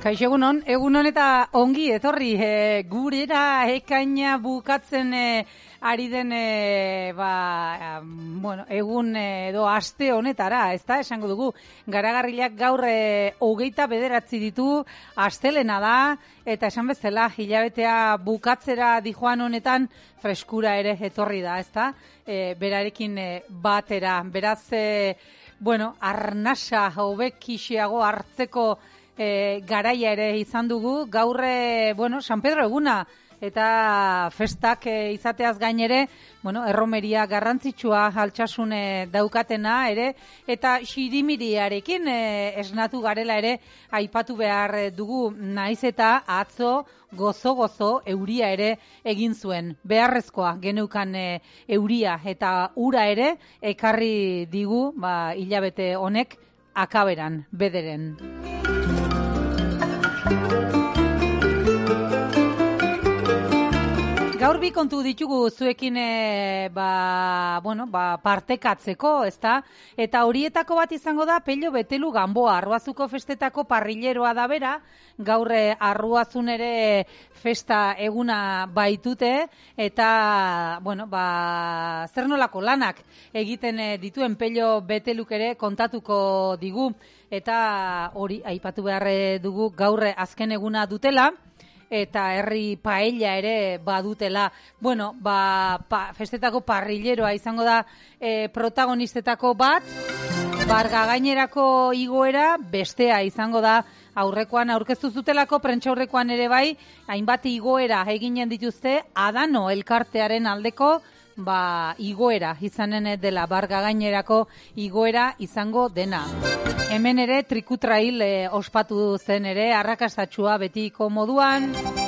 Kaixo egunon eta ongi etorri gurera ekaina bukatzen ari den egun edo aste honetara, ezta esango dugu. Garagarrilak gaur 29 ditu, astelena da eta esan bezala hilabetea bukatzera dijoan honetan freskura ere etorri da, ezta? Berarekin batera, beraz arnasa hobekixiago hartzeko garaia ere izan dugu. Gaur, San Pedro eguna eta festak izateaz gainere, erromeria garrantzitsua Altsasune daukatena ere, eta xirimiriarekin esnatu garela ere aipatu behar dugu, naiz eta atzo gozo euria ere egin zuen. Beharrezkoa geneukan euria eta ura ere ekarri digu hilabete honek akaberan, bederen. Gaur bi kontu ditugu zuekin partekatzeko, ezta? Eta horietako bat izango da Pello Betelu Ganboa, Arruazuko festetako parrilleroa da bera. Gaur Arruazun ere festa eguna baitute eta zer nolako lanak egiten dituen Pello Beteluk ere kontatuko digu, eta hori aipatu behar dugu gaur azken eguna dutela. Eta herri paella ere badutela. Festetako parrilleroa izango da protagonistetako bat, bargagainerako igoera bestea izango da. Aurrekoan aurkeztu zutelako, prentsa aurrekoan ere bai, hainbat igoera eginen dituzte, Adano elkartearen aldeko igoera izanen dela, bargagainerako igoera izango dena. Hemen ere trikutrail ospatu zen ere, arrakastatsua betiko moduan.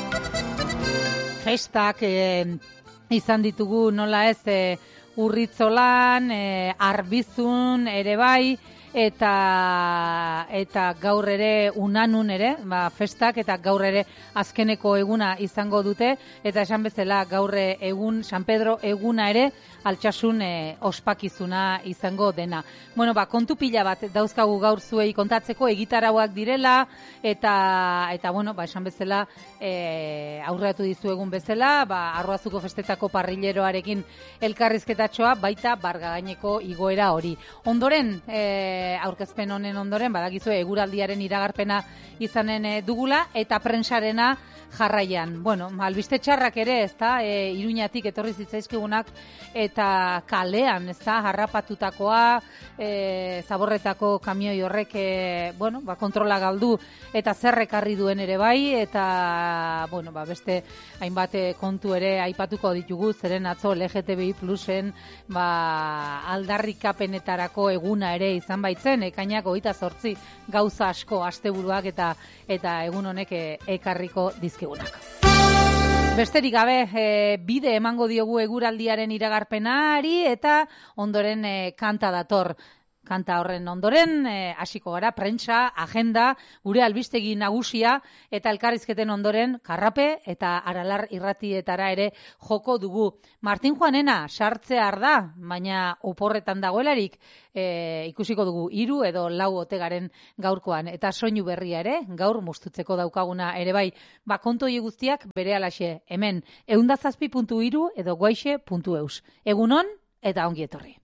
Festak izan ditugu nola ez Urritzolan, Arbizun ere bai, eta gaur ere Unanun ere, festak eta gaur ere azkeneko eguna izango dute, eta esan bezala gaur egun San Pedro eguna ere Altsasun ospakizuna izango dena. Kontu pila bat dauzkagu gaur zuei kontatzeko, egitarauak direla, eta esan bezala aurreatu dizuegun bezala, Arruazuko festetako parrilleroarekin elkarrizketatxoa, baita bargagaineko igoera hori. Ondoren, aurkezpen honen ondoren, badakizue eguraldiaren iragarpena izanen dugula, eta prentsarena jarraian. Albiste txarrak ere, ezta, Iruñatik etorri zitzaizkigunak, eta kalean, ezta, harrapatutakoa, zaborretako kamioi horrek, kontrola galdu, eta zerrekarri duen ere bai, eta, beste hainbat kontu ere aipatuko ditugu, zeren atzo LGTBI plusen, aldarrikapenetarako eguna ere izan baitzen, ekainak 28 gauza asko asteburuak eta egun honek ekarriko dizkigunak. Besterik gabe, bide emango diogu eguraldiaren iragarpenari eta ondoren kanta dator. Kanta horren ondoren, hasiko gara, prentsa, agenda, gure albistegi nagusia, eta elkarrizketen ondoren, Karrape eta Aralar irratietara ere joko dugu. Martin Juanena, sartzear da, baina oporretan dagoelarik, ikusiko dugu 3 edo 4 otegaren gaurkoan, eta soinu berria ere, gaur mustutzeko daukaguna ere bai. Kontu hori guztiak bere alaxe, hemen, 107.3 edo guaixe.eus. Egunon eta ongi etorri.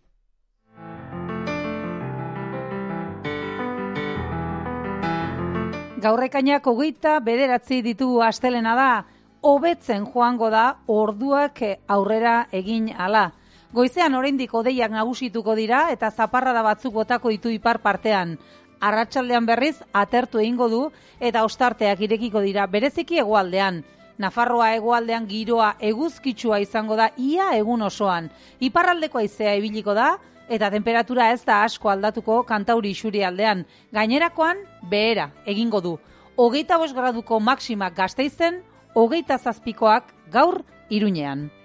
Gaur ekainak 29 ditu astelena da, hobetzen joango da orduak aurrera egin ala. Goizean oraindik hodeiak nagusituko dira eta zaparrada batzuk botako ditu ipar partean. Arratsaldean berriz atertu egingo du eta ostarteak irekiko dira, bereziki hegoaldean. Nafarroa hegoaldean giroa eguzkitsua izango da ia egun osoan. Iparraldeko haizea ibiliko da, eta temperatura ez da asko aldatuko Kantauri isurialdean. Gainerakoan, behera egingo du. 25 graduko maximak Gasteizen, 27koak gaur Iruñean.